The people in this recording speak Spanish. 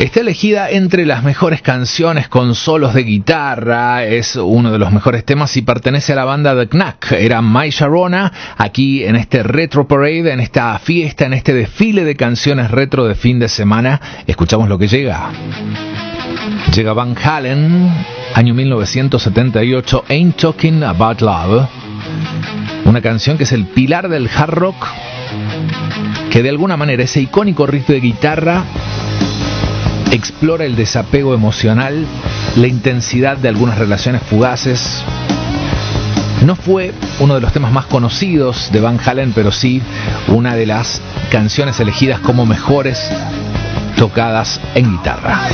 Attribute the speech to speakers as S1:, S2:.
S1: Está elegida entre las mejores canciones con solos de guitarra, es uno de los mejores temas y pertenece a la banda The Knack. Era My Sharona, aquí en este Retro Parade, en esta fiesta, en este desfile de canciones retro de fin de semana. Escuchamos lo que llega. Llega Van Halen, año 1978, Ain't Talking About Love. Una canción que es el pilar del hard rock, que de alguna manera ese icónico riff de guitarra explora el desapego emocional, la intensidad de algunas relaciones fugaces. No fue uno de los temas más conocidos de Van Halen, pero sí una de las canciones elegidas como mejores tocadas en guitarra.